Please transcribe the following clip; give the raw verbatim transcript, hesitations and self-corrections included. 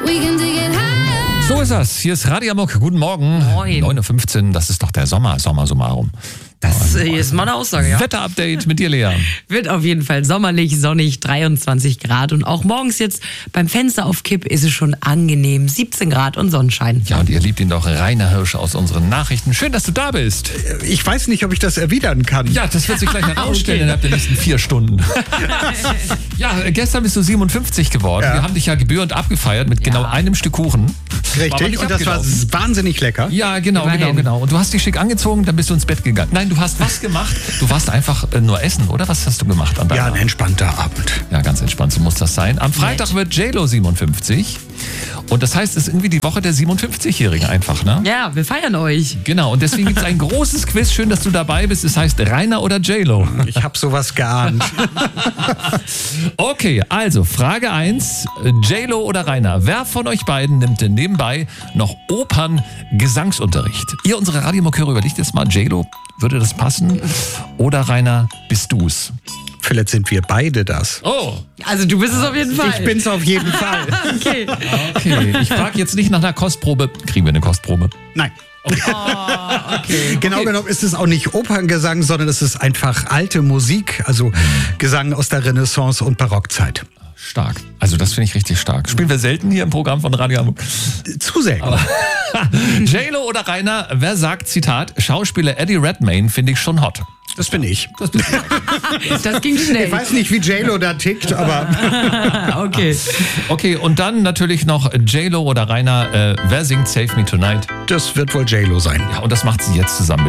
So ist das. Hier ist Radio Amok. Guten Morgen. Moin. neun Uhr fünfzehn, das ist doch der Sommer, Sommer summarum. Das äh, ist mal eine Aussage, ja. Wetterupdate mit dir, Lea. Wird auf jeden Fall sommerlich, sonnig, dreiundzwanzig Grad. Und auch morgens jetzt beim Fenster auf Kipp ist es schon angenehm. siebzehn Grad und Sonnenschein. Ja, und ihr liebt ihn doch, Rainer Hirsch aus unseren Nachrichten. Schön, dass du da bist. Ich weiß nicht, ob ich das erwidern kann. Ja, das wird sich gleich herausstellen Okay. innerhalb der nächsten vier Stunden. Ja, gestern bist du siebenundfünfzig geworden. Ja. Wir haben dich ja gebührend abgefeiert mit genau einem Stück Kuchen. War aber Richtig, nicht und das war abgelaufen. wahnsinnig lecker. Ja, genau, Immerhin. genau, genau. Und du hast dich schick angezogen, dann bist du ins Bett gegangen. Nein, du hast was gemacht? Du warst einfach äh, nur essen, oder? Was hast du gemacht an deinem Ja, ein entspannter Abend. Ja, ganz entspannt, so muss das sein. Am Freitag wird J-Lo siebenundfünfzig. Und das heißt, es ist irgendwie die Woche der siebenundfünfzigjährigen einfach, ne? Ja, wir feiern euch. Genau, und deswegen gibt es ein großes Quiz. Schön, dass du dabei bist. Es heißt Rainer oder J-Lo. Ich habe sowas geahnt. Okay, also Frage eins. J-Lo oder Rainer? Wer von euch beiden nimmt denn nebenbei noch Opern-Gesangsunterricht? Ihr, unsere Radiomoköre, überlegt jetzt mal, J-Lo, würde das passen? Oder Rainer, bist du's? Vielleicht sind wir beide das. Oh, Also du bist es auf jeden Fall. Ich bin's auf jeden Fall. Okay. okay. Ich frage jetzt nicht nach einer Kostprobe. Kriegen wir eine Kostprobe? Nein. Oh, okay. Genau Okay. genommen ist es auch nicht Operngesang, sondern es ist einfach alte Musik, also Gesang aus der Renaissance und Barockzeit. Stark. Also das finde ich richtig stark. Spielen wir selten hier im Programm von Radio Amok. Zu selten. J-Lo oder Rainer, wer sagt, Zitat, Schauspieler Eddie Redmayne finde ich schon hot. Das bin ich. Das bist du. Das ging schnell. Ich weiß nicht, wie J-Lo da tickt, aber Okay. Okay, und dann natürlich noch J-Lo oder Rainer, äh, wer singt Save Me Tonight? das wird wohl J-Lo sein. Ja, und das macht sie jetzt zusammen mit